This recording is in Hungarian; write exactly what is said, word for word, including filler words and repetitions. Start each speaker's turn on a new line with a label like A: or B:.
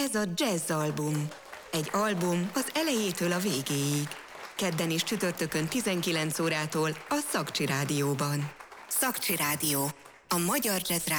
A: Ez a Jazz Album. Egy album az elejétől a végéig. Kedden és csütörtökön tizenkilenc órától a Szakcsi Rádióban. Szakcsi Rádió. A magyar jazz